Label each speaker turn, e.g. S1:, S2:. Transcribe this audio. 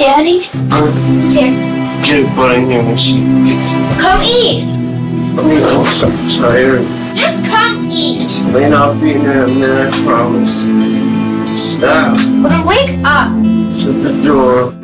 S1: Daddy? Dad.
S2: Get a butt in here when she gets it.
S1: Come eat.
S2: I'm so tired.
S1: Just come eat.
S2: Lane, I'll be in there in a minute, I promise. Stop.
S1: Well, then wake up.
S2: Shut the door.